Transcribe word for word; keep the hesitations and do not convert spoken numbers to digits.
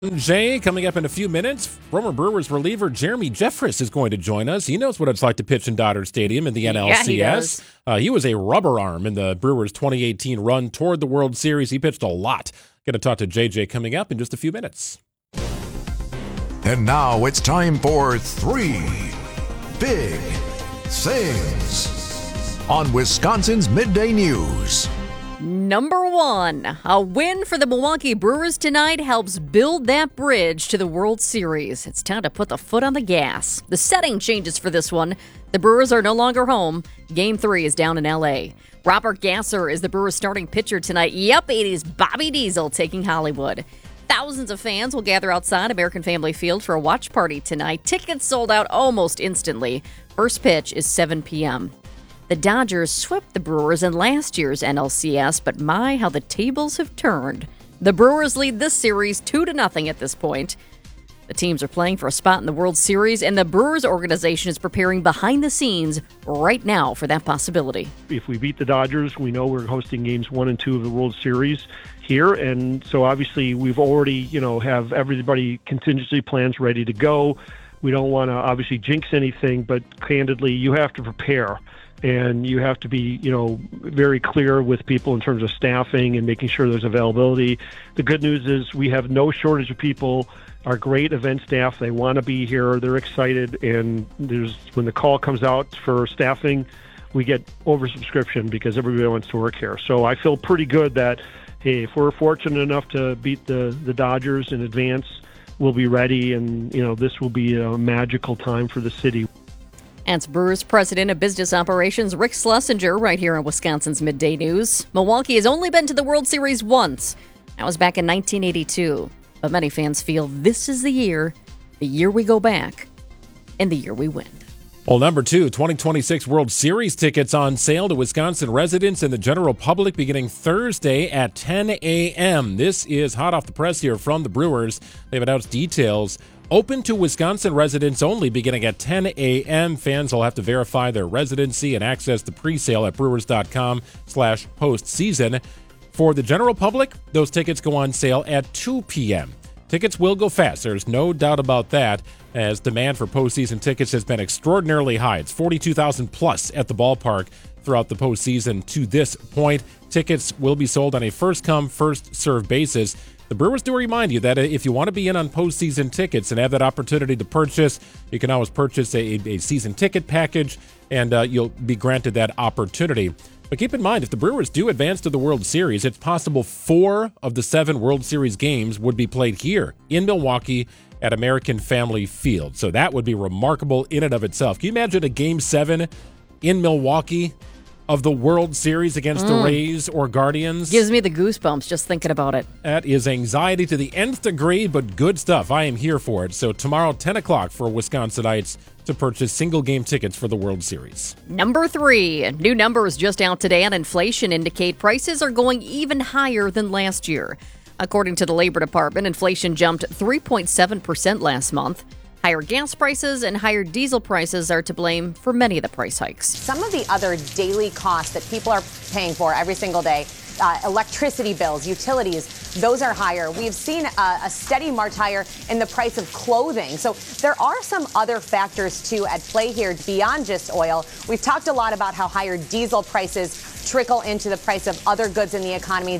Jay, coming up in a few minutes, former Brewers reliever Jeremy Jeffress is going to join us. He knows what it's like to pitch in Dodger Stadium in the N L C S. Yeah, he does. Uh, he was a rubber arm in the Brewers' twenty eighteen run toward the World Series. He pitched a lot. Going to talk to J J coming up in just a few minutes. And now it's time for Three Big Things on Wisconsin's Midday News. Number one, a win for the Milwaukee Brewers tonight helps build that bridge to the World Series. It's time to put the foot on the gas. The setting changes for this one. The Brewers are no longer home. Game three is down in L A. Robert Gasser is the Brewers' starting pitcher tonight. Yep, it is Bobby Diesel taking Hollywood. Thousands of fans will gather outside American Family Field for a watch party tonight. Tickets sold out almost instantly. First pitch is seven p.m. The Dodgers swept the Brewers in last year's N L C S, but my, how the tables have turned. The Brewers lead this series two to nothing at this point. The teams are playing for a spot in the World Series, and the Brewers organization is preparing behind the scenes right now for that possibility. If we beat the Dodgers, we know we're hosting games one and two of the World Series here, and so obviously we've already, you know, have everybody contingency plans ready to go. We don't want to obviously jinx anything, but candidly, you have to prepare. And you have to be, you know, very clear with people in terms of staffing and making sure there's availability. The good news is we have no shortage of people. Our great event staff, they want to be here. They're excited. And there's when the call comes out for staffing, we get oversubscription because everybody wants to work here. So I feel pretty good that, hey, if we're fortunate enough to beat the, the Dodgers in advance, we'll be ready. And, you know, this will be a magical time for the city. That's Brewers President of Business Operations Rick Schlesinger right here on Wisconsin's Midday News. Milwaukee has only been to the World Series once. That was back in nineteen eighty-two. But many fans feel this is the year, the year we go back, and the year we win. Well, number two, twenty twenty-six World Series tickets on sale to Wisconsin residents and the general public beginning Thursday at ten a.m. This is hot off the press here from the Brewers. They've announced details. Open to Wisconsin residents only beginning at ten a.m. Fans will have to verify their residency and access the pre-sale at brewers.com slash postseason. For the general public, those tickets go on sale at two p.m. Tickets will go fast. There's no doubt about that, as demand for postseason tickets has been extraordinarily high. It's forty-two thousand plus at the ballpark throughout the postseason to this point. Tickets will be sold on a first-come, first-served basis. The Brewers do remind you that if you want to be in on postseason tickets and have that opportunity to purchase, you can always purchase a, a season ticket package, and uh, you'll be granted that opportunity. But keep in mind, if the Brewers do advance to the World Series, it's possible four of the seven World Series games would be played here in Milwaukee at American Family Field. So that would be remarkable in and of itself. Can you imagine a Game seven in Milwaukee of the World Series against mm. the Rays or Guardians? Gives me the goosebumps just thinking about it. That is anxiety to the nth degree, but good stuff. I am here for it. So tomorrow, ten o'clock for Wisconsinites to purchase single-game tickets for the World Series. Number three, new numbers just out today on inflation indicate prices are going even higher than last year. According to the Labor Department, inflation jumped three point seven percent last month. Higher gas prices and higher diesel prices are to blame for many of the price hikes. Some of the other daily costs that people are paying for every single day, uh, electricity bills, utilities, those are higher. We've seen a, a steady march higher in the price of clothing. So there are some other factors, too, at play here beyond just oil. We've talked a lot about how higher diesel prices trickle into the price of other goods in the economy.